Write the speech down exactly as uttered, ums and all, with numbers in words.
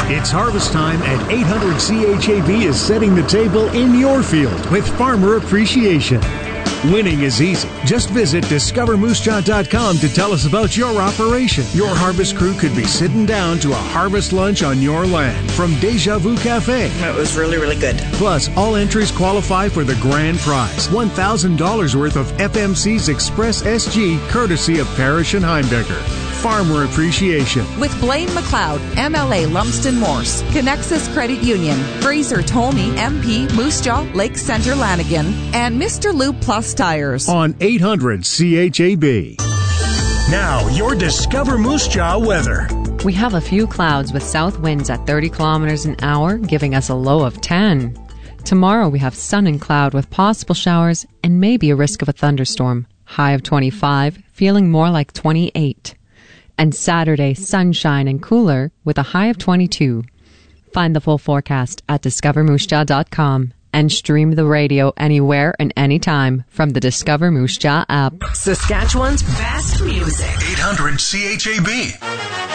It's harvest time and eight hundred C H A B is setting the table in your field with Farmer Appreciation. Winning is easy. Just visit discover moose jaw dot com to tell us about your operation. Your harvest crew could be sitting down to a harvest lunch on your land from Deja Vu Cafe. It was really, really good. Plus, all entries qualify for the grand prize, one thousand dollars worth of F M C's Express S G, courtesy of Parrish and Heimbecker. Farmer Appreciation. With Blaine McLeod, M L A Lumsden Morse, Connexus Credit Union, Fraser Tolney, M P, Moose Jaw, Lake Center Lanigan, and Mister Lube Plus Tires. On eight hundred C H A B. Now, your Discover Moose Jaw weather. We have a few clouds with south winds at thirty kilometers an hour, giving us a low of ten. Tomorrow we have sun and cloud with possible showers and maybe a risk of a thunderstorm. High of twenty-five, feeling more like twenty-eight. And Saturday, sunshine and cooler with a high of twenty-two. Find the full forecast at discover moose jaw dot com and stream the radio anywhere and anytime from the Discover Moose Jaw app. Saskatchewan's best music. eight hundred C H A B.